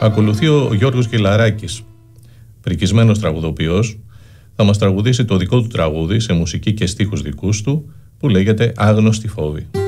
Ακολουθεί ο Γιώργος Γελαράκης, πρικισμένος τραγουδοποιός, θα μας τραγουδήσει το δικό του τραγούδι σε μουσική και στίχους δικούς του που λέγεται «Άγνωστη φόβη».